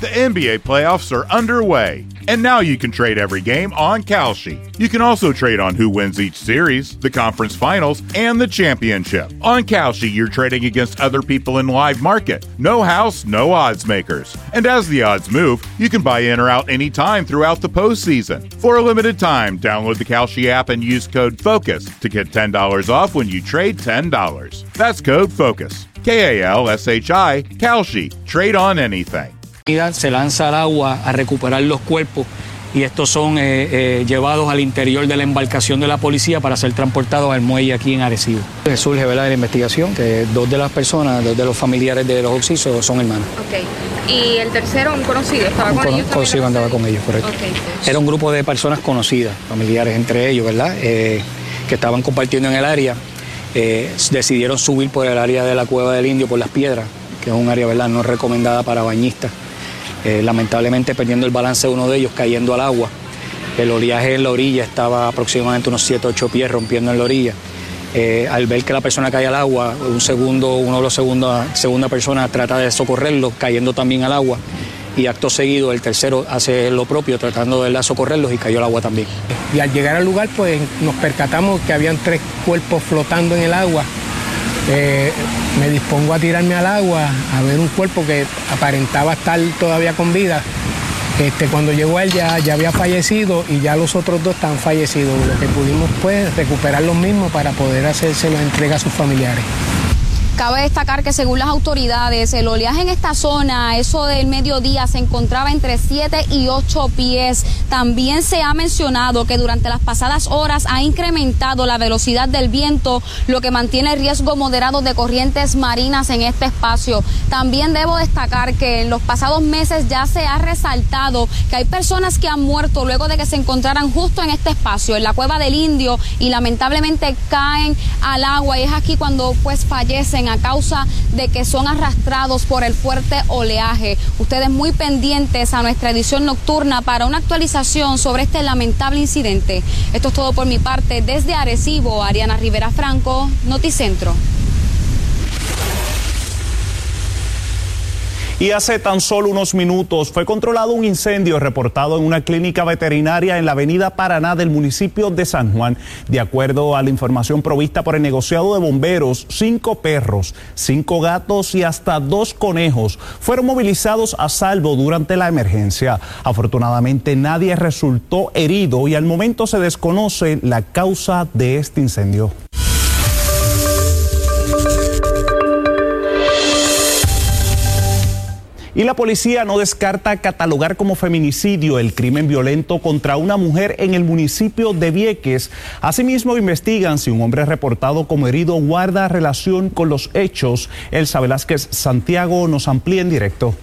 The NBA playoffs are underway, and now you can trade every game on Kalshi. You can also trade on who wins each series, the conference finals, and the championship. On Kalshi, you're trading against other people in live market. No house, no odds makers. And as the odds move, you can buy in or out anytime throughout the postseason. For a limited time, download the Kalshi app and use code FOCUS to get $10 off when you trade $10. That's code FOCUS. K-A-L-S-H-I, Kalshi. Trade on anything. Se lanza al agua a recuperar los cuerpos y estos son llevados al interior de la embarcación de la policía para ser transportados al muelle aquí en Arecibo. Surge, ¿verdad?, de la investigación que dos de las personas, dos de los familiares de los occisos son hermanos. Okay. ¿Y el tercero, un conocido, estaba con ellos? Conocido, andaba con ellos, correcto. Okay. Era un grupo de personas conocidas, familiares entre ellos, ¿verdad?, que estaban compartiendo en el área. Decidieron subir por el área de la Cueva del Indio, por las piedras, que es un área, ¿verdad?, no recomendada para bañistas. Lamentablemente perdiendo el balance de uno de ellos, cayendo al agua. El oleaje en la orilla estaba aproximadamente unos 7 o 8 pies rompiendo en la orilla. Al ver que la persona cae al agua, segunda persona trata de socorrerlo, cayendo también al agua. Y acto seguido el tercero hace lo propio, tratando de socorrerlos y cayó al agua también. Y al llegar al lugar, pues nos percatamos que habían 3 cuerpos flotando en el agua. Me dispongo a tirarme al agua a ver un cuerpo que aparentaba estar todavía con vida. Cuando llegó él ya había fallecido y ya los otros 2 están fallecidos. Lo que pudimos, pues, recuperar los mismos para poder hacerse la entrega a sus familiares. Cabe destacar que según las autoridades, el oleaje en esta zona, eso del mediodía, se encontraba entre 7 y 8 pies. También se ha mencionado que durante las pasadas horas ha incrementado la velocidad del viento, lo que mantiene riesgo moderado de corrientes marinas en este espacio. También debo destacar que en los pasados meses ya se ha resaltado que hay personas que han muerto luego de que se encontraran justo en este espacio, en la Cueva del Indio, y lamentablemente caen al agua, y es aquí cuando pues fallecen a causa de que son arrastrados por el fuerte oleaje. Ustedes muy pendientes a nuestra edición nocturna para una actualización sobre este lamentable incidente. Esto es todo por mi parte. Desde Arecibo, Ariana Rivera Franco, Noticentro. Y hace tan solo unos minutos fue controlado un incendio reportado en una clínica veterinaria en la avenida Paraná del municipio de San Juan. De acuerdo a la información provista por el negociado de bomberos, 5 perros, 5 gatos y hasta 2 conejos fueron movilizados a salvo durante la emergencia. Afortunadamente nadie resultó herido y al momento se desconoce la causa de este incendio. Y la policía no descarta catalogar como feminicidio el crimen violento contra una mujer en el municipio de Vieques. Asimismo, investigan si un hombre reportado como herido guarda relación con los hechos. Elsa Velázquez Santiago nos amplía en directo.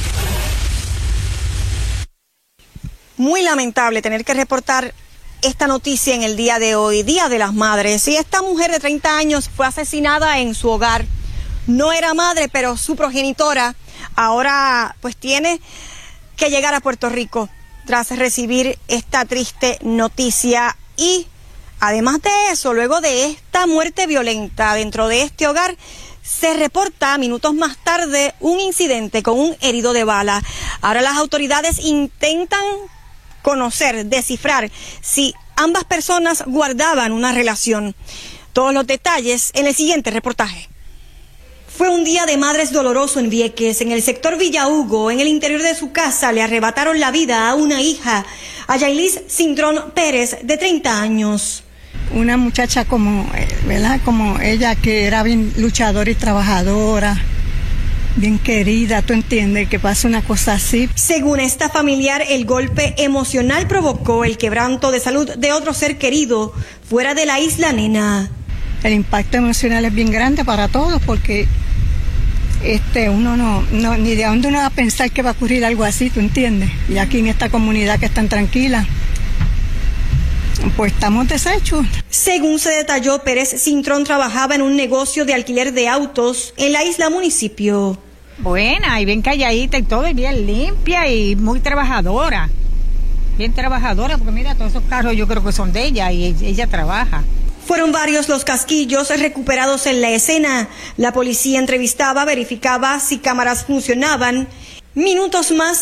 Muy lamentable tener que reportar esta noticia en el día de hoy, Día de las Madres. Y esta mujer de 30 años fue asesinada en su hogar. No era madre, pero su progenitora ahora pues tiene que llegar a Puerto Rico tras recibir esta triste noticia. Y además de eso, luego de esta muerte violenta dentro de este hogar, se reporta minutos más tarde un incidente con un herido de bala. Ahora las autoridades intentan conocer, descifrar si ambas personas guardaban una relación. Todos los detalles en el siguiente reportaje. Fue un día de madres doloroso en Vieques. En el sector Villa Hugo, en el interior de su casa, le arrebataron la vida a una hija, a Yailis Cintrón Pérez, de 30 años. Una muchacha ¿verdad? Como ella, que era bien luchadora y trabajadora, bien querida, ¿tú entiendes? Que pasa una cosa así. Según esta familiar, el golpe emocional provocó el quebranto de salud de otro ser querido fuera de la isla Nena. El impacto emocional es bien grande para todos porque uno no ni de dónde uno va a pensar que va a ocurrir algo así, ¿tú entiendes? Y aquí en esta comunidad que es tan tranquila, pues estamos deshechos. Según se detalló, Pérez Cintrón trabajaba en un negocio de alquiler de autos en la isla municipio. Buena y bien calladita y todo, y bien limpia y muy trabajadora. Bien trabajadora, porque mira, todos esos carros yo creo que son de ella y ella trabaja. Fueron varios los casquillos recuperados en la escena. La policía entrevistaba, verificaba si cámaras funcionaban. Minutos más